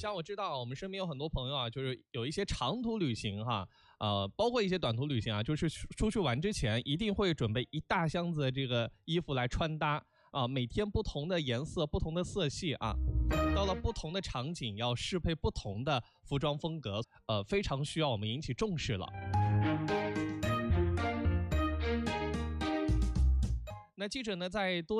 像我知道我们身边有很多朋友啊，就是有一些长途旅行哈，包括一些短途旅行啊，就是出去玩之前一定会准备一大箱子的这个衣服来穿搭啊，每天不同的颜色、不同的色系啊，到了不同的场景要适配不同的服装风格，非常需要我们引起重视了。那记者呢在多